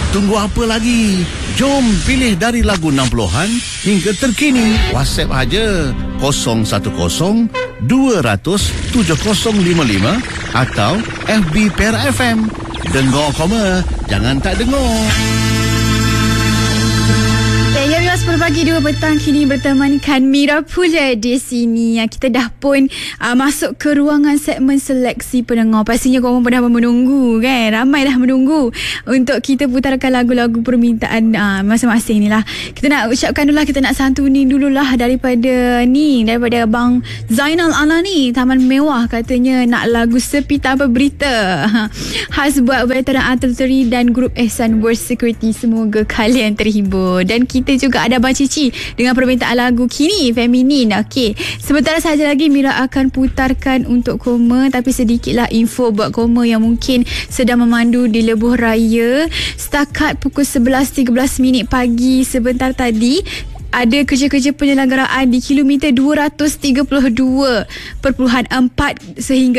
Tunggu apa lagi? Jom pilih dari lagu 60-an hingga terkini. WhatsApp aja 010 200 7055 atau FB Perak FM. Dengar koma, jangan tak dengar. Ya, 10 pagi 2 petang kini bertemankan Mira pula di sini. Kita dah pun masuk ke ruangan segmen seleksi pendengar. Pastinya korang pernah menunggu kan? Ramai dah menunggu untuk kita putarkan lagu-lagu permintaan masing-masing ni lah. Kita nak ucapkan dulu lah, kita nak santunin dululah daripada Abang Zainal Alani, Taman Mewah, katanya nak lagu Sepi Tanpa Berita. Khas buat veteran artillery dan grup Ehsan World Security. Semoga kalian terhibur. Dan kita juga ada Abang Cici dengan permintaan lagu kini feminin. Okey, sebentar saja lagi Mira akan putarkan untuk koma, tapi sedikitlah info buat koma yang mungkin sedang memandu di lebuh raya. Setakat pukul 11.13 pagi sebentar tadi, ada kerja-kerja penyelenggaraan di kilometer 232.4 sehingga